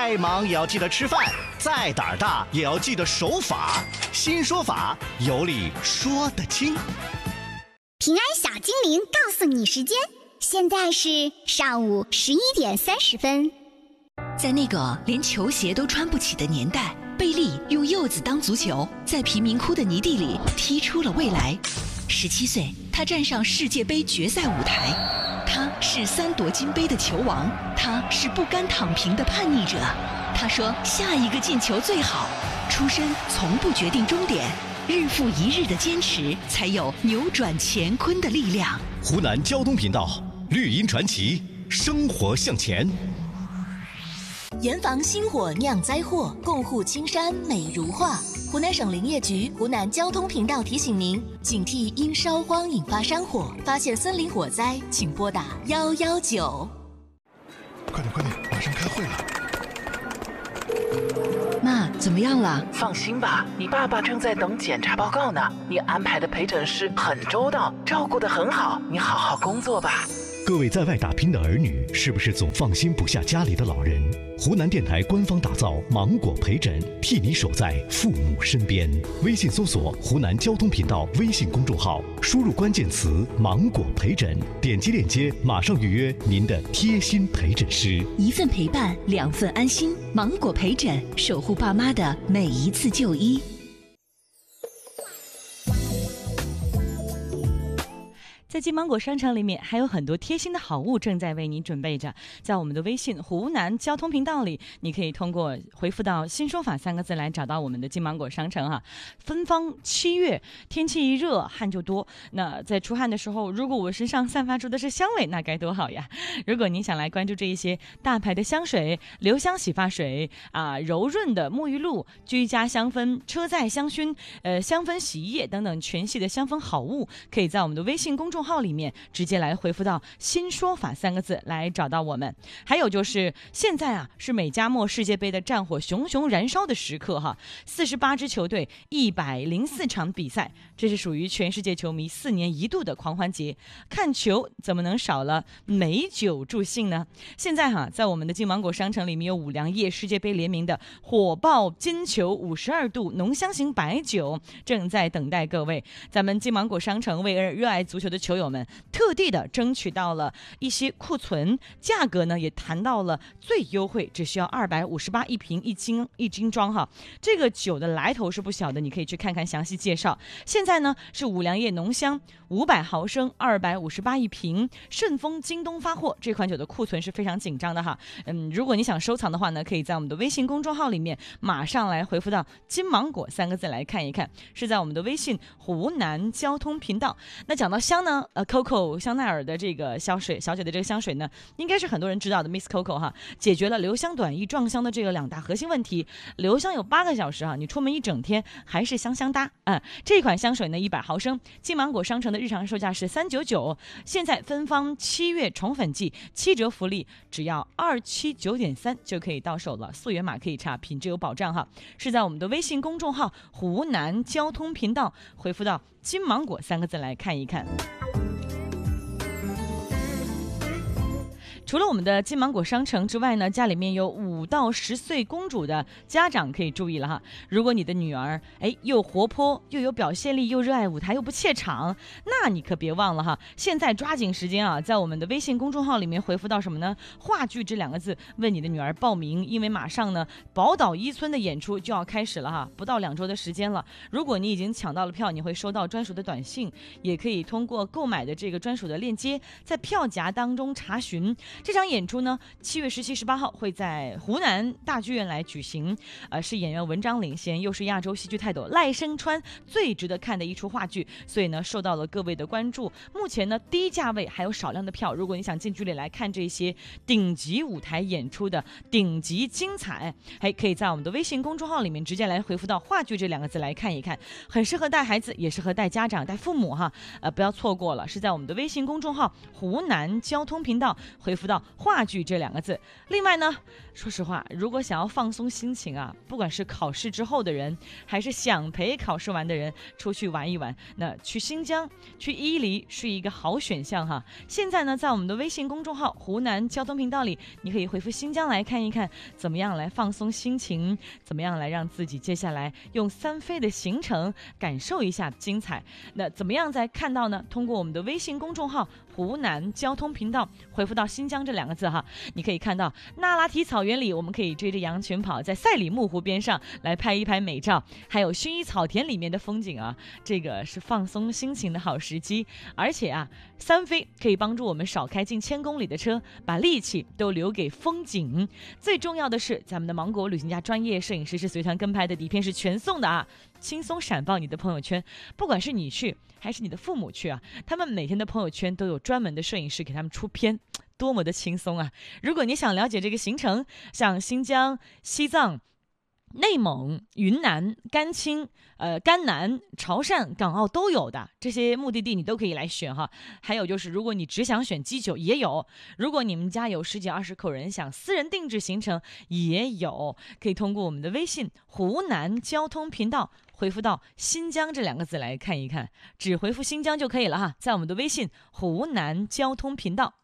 再忙也要记得吃饭，再胆儿大也要记得守法。新说法，有理说得清。 平安小精灵告诉你时间，现在是上午11:30。 在那个连球鞋都穿不起的年代，贝利用柚子当足球，在贫民窟的泥地里踢出了未来。17岁，他站上世界杯决赛舞台。他是3夺金杯的球王，他是不甘躺平的叛逆者。他说下一个进球最好。出身从不决定终点，日复一日的坚持，才有扭转乾坤的力量。 湖南交通频道，绿茵传奇，生活向前。 严防星火酿灾祸，共护青山美如画。湖南省林业局、湖南交通频道提醒您：警惕因烧荒引发山火，发现森林火灾，请拨打119。 快点，马上开会了。 妈，怎么样了？ 放心吧，你爸爸正在等检查报告呢。你安排的陪诊师很周到，照顾得很好，你好好工作吧。 各位在外打拼的儿女，是不是总放心不下家里的老人？湖南电台官方打造芒果陪诊，替你守在父母身边。微信搜索湖南交通频道微信公众号，输入关键词芒果陪诊，点击链接马上预约您的贴心陪诊师。 一份陪伴，2份安心。芒果陪诊，守护爸妈的每一次就医。 在金芒果商城里面还有很多贴心的好物正在为你准备着，在我们的微信湖南交通频道里，你可以通过回复到新说法3个字来找到我们的金芒果商城哈。芬芳7月，天气一热汗就多，那在出汗的时候，如果我身上散发出的是香味，那该多好呀。如果您想来关注这一些大牌的香水、留香洗发水柔润的沐浴露、居家香氛、车载香薰、香氛洗衣液等等全系的香氛好物，可以在我们的微信公众号里面直接来回复到新说法3个字来找到我们。还有就是现在是美加墨世界杯的战火熊熊燃烧的时刻哈，48支球队104场比赛，这是属于全世界球迷4年一度的狂欢节。看球怎么能少了美酒助兴呢？现在在我们的金芒果商城里面有5粮液世界杯联名的火爆金球52度浓香型白酒正在等待各位。咱们金芒果商城为热爱足球的球友们特地的争取到了一些库存，价格呢也谈到了最优惠，只需要258一瓶一斤装哈。这个酒的来头是不小的，你可以去看看详细介绍。现在呢是5粮液浓香500毫升258一瓶，顺丰京东发货，这款酒的库存是非常紧张的哈。如果你想收藏的话呢，可以在我们的微信公众号里面马上来回复到金芒果3个字来看一看，是在我们的微信湖南交通频道。那讲到香呢，Coco 香奈儿的这个小姐的这个香水呢，应该是很多人知道的 Miss Coco 哈，解决了留香短易撞香的这个2大核心问题。留香有8个小时你出门一整天还是香香哒。这款香水呢100毫升，金芒果商城的日常售价是399，现在芬芳7月宠粉季7折福利，只要279.3就可以到手了，溯源码可以查，品质有保障哈。是在我们的微信公众号湖南交通频道回复到金芒果3个字来看一看。除了我们的金芒果商城之外呢，家里面有5到10岁公主的家长可以注意了哈。如果你的女儿又活泼又有表现力又热爱舞台又不怯场，那你可别忘了哈，现在抓紧时间在我们的微信公众号里面回复到什么呢？话剧这2个字，为你的女儿报名，因为马上呢宝岛一村的演出就要开始了哈，不到2周的时间了。如果你已经抢到了票，你会收到专属的短信，也可以通过购买的这个专属的链接在票夹当中查询。这场演出呢7月17、18号会在湖南大剧院来举行，是演员文章领衔，又是亚洲戏剧泰斗赖声川最值得看的一出话剧，所以呢受到了各位的关注。目前呢低价位还有少量的票，如果你想近距离来看这些顶级舞台演出的顶级精彩，可以在我们的微信公众号里面直接来回复到话剧这2个字来看一看，很适合带孩子，也适合带家长带父母哈，不要错过了。是在我们的微信公众号湖南交通频道回复到到话剧这2个字。另外呢，说实话，如果想要放松心情啊，不管是考试之后的人，还是想陪考试完的人出去玩一玩，那去新疆、去伊犁是一个好选项哈。现在呢，在我们的微信公众号湖南交通频道里，你可以回复新疆来看一看，怎么样来放松心情，怎么样来让自己接下来用3飞的行程感受一下精彩。那怎么样再看到呢？通过我们的微信公众号湖南交通频道回复到新疆这2个字哈，你可以看到那拉提草原里我们可以追着羊群跑，在赛里木湖边上来拍一拍美照，还有薰衣草田里面的风景啊，这个是放松心情的好时机。而且啊，3飞可以帮助我们少开近1000公里的车，把力气都留给风景。最重要的是，咱们的芒果旅行家专业摄影师是随团跟拍的底片是全送的啊，轻松闪爆你的朋友圈。不管是你去还是你的父母去啊，他们每天的朋友圈都有专门的摄影师给他们出片，多么的轻松啊！如果你想了解这个行程，像新疆、西藏、内蒙、云南、甘青、甘南、潮汕、港澳都有的这些目的地，你都可以来选哈。还有就是，如果你只想选基酒也有，如果你们家有10几20口人想私人定制行程也有，可以通过我们的微信湖南交通频道回复到新疆这2个字来看一看，只回复新疆就可以了哈，在我们的微信湖南交通频道